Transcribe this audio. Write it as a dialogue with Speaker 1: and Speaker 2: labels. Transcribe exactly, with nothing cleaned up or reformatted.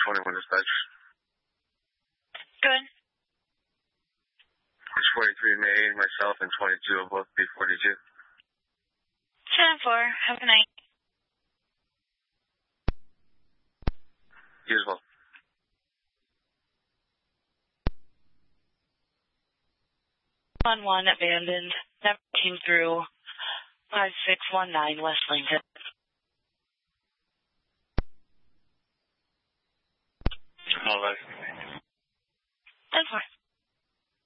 Speaker 1: twenty-one dispatch.
Speaker 2: Good.
Speaker 1: It's forty-three May, myself, and twenty-two will both be forty-two.
Speaker 2: ten four. Have a good night.
Speaker 1: You as well.
Speaker 2: one one abandoned. Never came through. five six one nine West Lincoln.